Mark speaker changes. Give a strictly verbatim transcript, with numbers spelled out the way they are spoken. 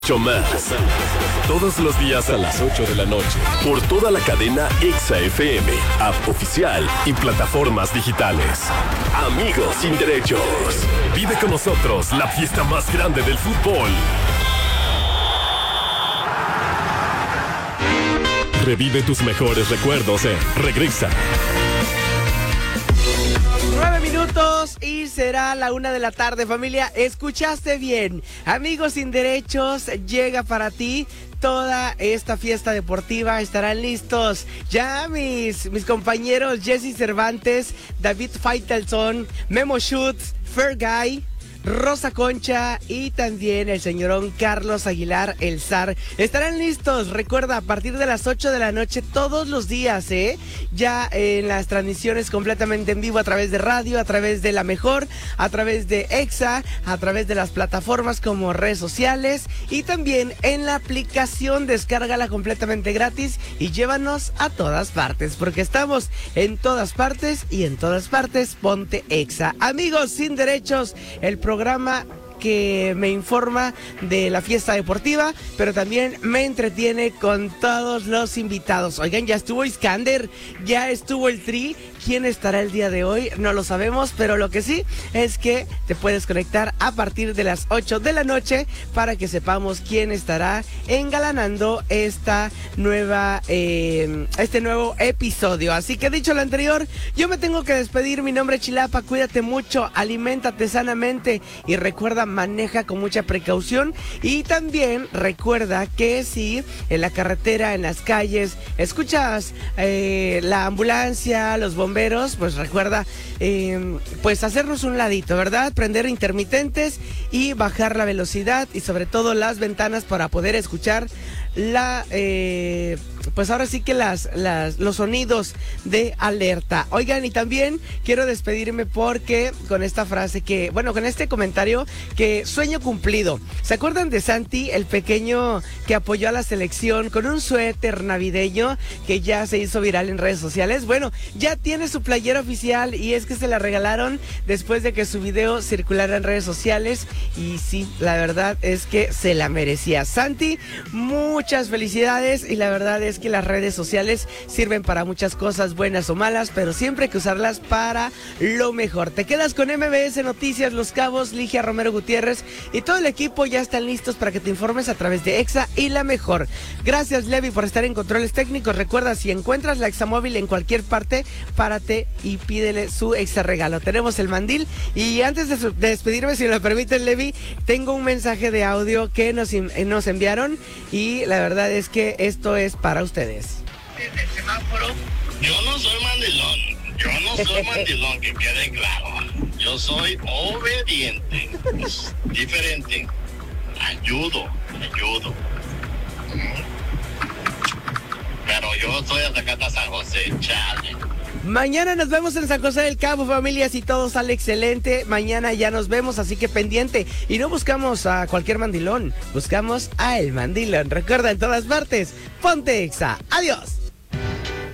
Speaker 1: Mucho más. Todos los días a las ocho de la noche. Por toda la cadena Exa F M, app oficial y plataformas digitales. Amigos sin derechos. Vive con nosotros la fiesta más grande del fútbol. Revive tus mejores recuerdos en Regresa.
Speaker 2: Nueve minutos y será la una de la tarde, familia. ¿Escuchaste bien? Amigos sin derechos, llega para ti toda esta fiesta deportiva. Estarán listos ya mis, mis compañeros Jesse Cervantes, David Faitelson, Memo Schutz, Fair Guy, Rosa Concha y también el señorón Carlos Aguilar, el zar. Estarán listos, recuerda, a partir de las ocho de la noche todos los días, ¿eh? Ya en las transmisiones completamente en vivo a través de radio, a través de La Mejor, a través de Exa, a través de las plataformas como redes sociales y también en la aplicación. Descárgala completamente gratis y llévanos a todas partes, porque estamos en todas partes y en todas partes ponte Exa. Amigos sin derechos, el programa que me informa de la fiesta deportiva, pero también me entretiene con todos los invitados. Oigan, ya estuvo Iskander, ya estuvo el Tri. ¿Quién estará el día de hoy? No lo sabemos, pero lo que sí es que te puedes conectar a partir de las ocho de la noche para que sepamos quién estará engalanando esta nueva, eh, este nuevo episodio. Así que dicho lo anterior, yo me tengo que despedir. Mi nombre es Chilapa, cuídate mucho, aliméntate sanamente y recuerda, maneja con mucha precaución. Y también recuerda que si en la carretera, en las calles, escuchas eh, la ambulancia, los bomberos, pues recuerda eh, pues hacernos un ladito, ¿verdad? Prender intermitentes y bajar la velocidad y sobre todo las ventanas para poder escuchar la eh, pues ahora sí que las, las los sonidos de alerta. Oigan, y también quiero despedirme porque con esta frase que, bueno, con este comentario que sueño cumplido. ¿Se acuerdan de Santi, el pequeño que apoyó a la selección con un suéter navideño que ya se hizo viral en redes sociales? Bueno, ya tiene su playera oficial y es que se la regalaron después de que su video circulara en redes sociales y sí, la verdad es que se la merecía. Santi, muchas felicidades y la verdad es que las redes sociales sirven para muchas cosas buenas o malas, pero siempre hay que usarlas para lo mejor. Te quedas con M B S Noticias Los Cabos, Ligia Romero Gutiérrez y todo el equipo ya están listos para que te informes a través de Exa y La Mejor. Gracias, Levi, por estar en controles técnicos. Recuerda, si encuentras la Exa móvil en cualquier parte, párate y pídele su Exa regalo. Tenemos el mandil y antes de, su, de despedirme, si me lo permiten, Levi, tengo un mensaje de audio que nos, nos enviaron y la verdad es que esto es para ustedes.
Speaker 3: Desde el semáforo, yo no soy mandilón, yo no soy mandilón, que quede claro. Yo soy obediente, es diferente. Ayudo, ayudo. Pero yo soy hasta acá hasta San José, chale.
Speaker 2: Mañana nos vemos en San José del Cabo, familia, si todo sale excelente. Mañana ya nos vemos, así que pendiente. Y no buscamos a cualquier mandilón, buscamos a el mandilón. Recuerda, en todas partes, ponte Exa. Adiós.